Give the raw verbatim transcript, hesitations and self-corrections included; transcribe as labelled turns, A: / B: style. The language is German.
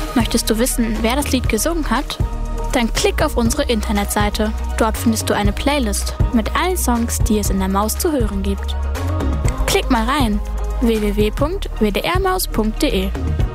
A: Möchtest du wissen, wer das Lied gesungen hat? Dann klick auf unsere Internetseite. Dort findest du eine Playlist mit allen Songs, die es in der Maus zu hören gibt. Klick mal rein: w w w punkt w d r maus punkt d e.